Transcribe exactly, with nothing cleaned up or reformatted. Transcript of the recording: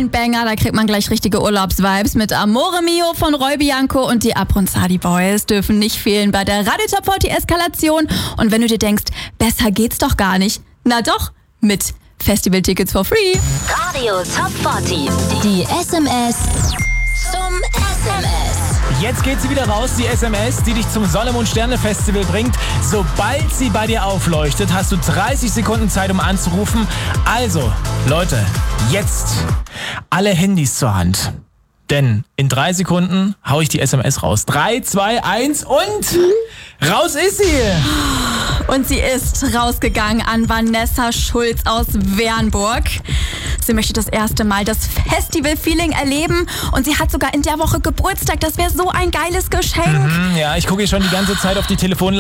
ein Banger, da kriegt man gleich richtige Urlaubsvibes mit Amore Mio von Roy Bianco und die Abronzadi Boys dürfen nicht fehlen bei der Radio Top vierzig Eskalation. Und wenn du dir denkst, besser geht's doch gar nicht, na doch, mit Festival-Tickets for free. Radio Top vierzig, die S M S zum S M S. Jetzt geht sie wieder raus, die S M S, die dich zum Sonne, Mond, Sterne Festival bringt. Sobald sie bei dir aufleuchtet, hast du dreißig Sekunden Zeit, um anzurufen. Also, Leute, jetzt alle Handys zur Hand. Denn in drei Sekunden hau ich die S M S raus. Drei, zwei, eins und raus ist sie! Und sie ist rausgegangen an Vanessa Schulz aus Wernburg. Sie möchte das erste Mal das Festival-Feeling erleben und sie hat sogar in der Woche Geburtstag. Das wäre so ein geiles Geschenk. Mhm, ja, ich gucke schon die ganze Zeit auf die Telefon